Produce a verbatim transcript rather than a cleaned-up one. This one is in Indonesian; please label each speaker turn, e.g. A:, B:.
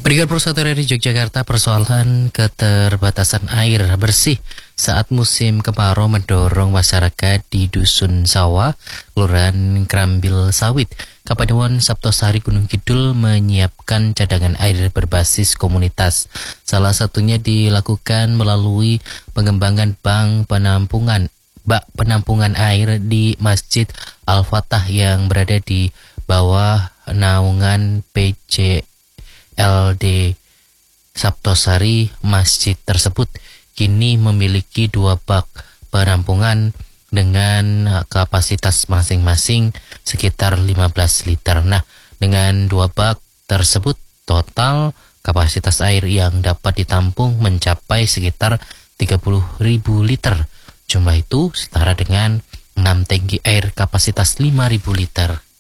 A: Pendengar Persatuan R I Yogyakarta, persoalan keterbatasan air bersih saat musim kemarau mendorong masyarakat di Dusun Sawah, Kelurahan Krambil Sawit, Kapanewon Saptosari, Gunung Kidul menyiapkan cadangan air berbasis komunitas. Salah satunya dilakukan melalui pengembangan bank penampungan bak penampungan air di Masjid Al-Fatah yang berada di bawah naungan P C L D Saptosari. Masjid tersebut kini memiliki dua bak penampungan dengan kapasitas masing-masing sekitar lima belas liter. Nah, dengan dua bak tersebut total kapasitas air yang dapat ditampung mencapai sekitar tiga puluh ribu liter. Jumlah itu setara dengan enam tangki air kapasitas lima ribu liter.